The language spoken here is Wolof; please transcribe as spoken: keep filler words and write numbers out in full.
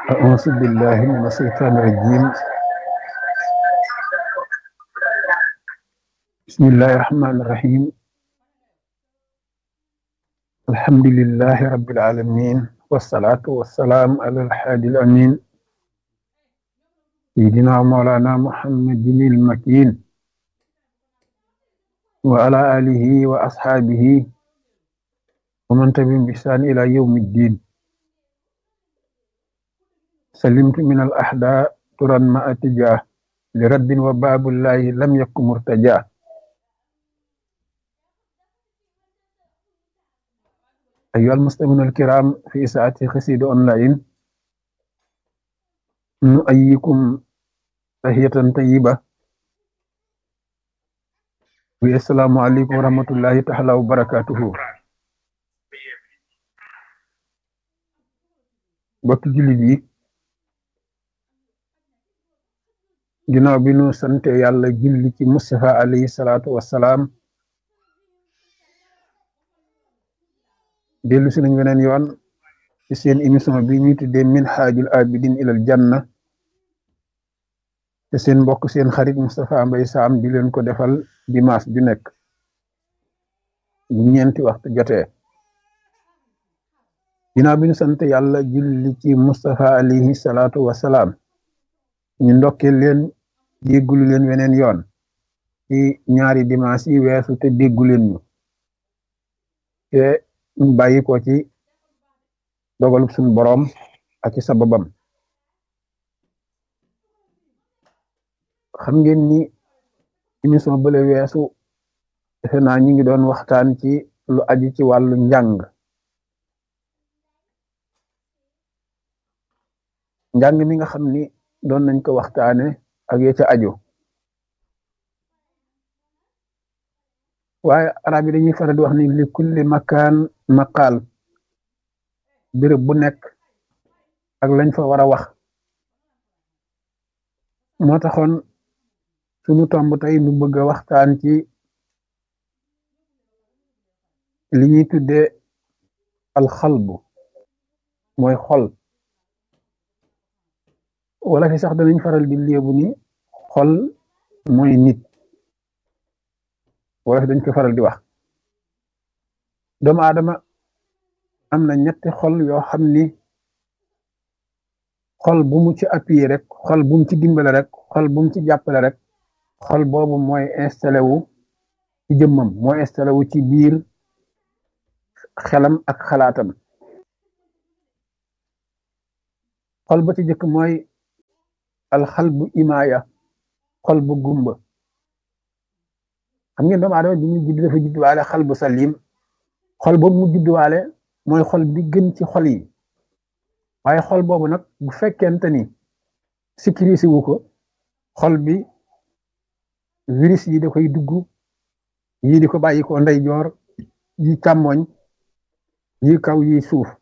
أعوذ بالله من الشيطان الرجيم. بسم الله الرحمن الرحيم. الحمد لله رب العالمين، والصلاة والسلام على الحادي الأمين سيدنا مولانا محمد المكين وعلى آله وأصحابه ومن تبعهم بإحسان إلى يوم الدين. سلمت من الأحداء ترا ما أتجاه لرد وباب الله لم يكن مرتجاه. أيها المسلمون الكرام، في ساعة خسيد أونلاين نؤيكم تحية طيبة، والسلام عليكم ورحمة الله تعالى وبركاته. bokki jullit yi, ginnaaw bi nu sante yàlla julli ci Mustafa alayhi salaatu wassalaam, dellu si nañ weneen yoon ci seen émission bi ñuy tuddee Minhajul Abidin ilal Janna, te seen mbokk seen xarit Moustapha Mbaye Sam di leen ko defal dimanche ju nekk bu ñeenti waxtu jotee. ginnaaw bi nu sante yàlla julli ci Mustafa alayhi salaatu wassalaam, ñu ndokkee leen déggulu leen weneen yoon ci ñaari dimanche yi weesu te déggu leen ñu te ñu bàyyi ko ci dogalub suñu boroom ak ci sababam. xam ngeen ni émission bële weesu defe naa ñu ngi doon waxtaan ci lu aju ci wàllu njàng njàng mi nga xam ni doon nañ ko waxtaane ak ya ca aju. waaye arab yi dañuy faral di wax ni li kulli makaan maqaal, béréb bu nekk ak lañ fa war a wax. moo taxoon sunu tomb tey nu bëgg a waxtaan ci li ñuy tuddee alxalbu, mooy xol. wala fi sax danañ faral di léebu ni xol mooy nit, wala fi dañ ko faral di wax. doomu aadama am na ñetti xol yoo xam ni xol bu mu ci appuyé rek, xol bu mu ci dimbale rek, xol bu mu ci jàppale rek, xol boobu mooy installé wu ci jëmmam, mooy installé wu ci biir xelam ak xalaatam. xol ba ci jëkk mooy alxalbu imaaya, xol bu gumba. xam ngeen doomu aadama bi muy judd dafa juddwaale xal bu salim, xol boobu mu juddwaale mooy xol bi gën ci xol yi. waaye xol boobu nag bu fekkente ni sécurisé wu ko, xol bi virus yi da koy dugg, yii di ko bàyyi ko ndeyjoor, yi càmmoñ, yi kaw yi suuf.